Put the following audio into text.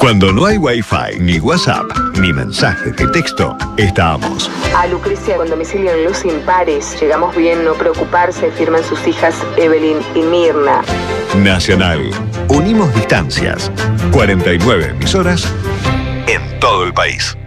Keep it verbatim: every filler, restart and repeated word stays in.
Cuando no hay Wi-Fi, ni WhatsApp, ni mensajes de texto, estamos. A Lucrecia con domicilio en Luz Impares. Llegamos bien, no preocuparse, firman sus hijas Evelyn y Mirna. Nacional. Unimos distancias. cuarenta y nueve emisoras en todo el país.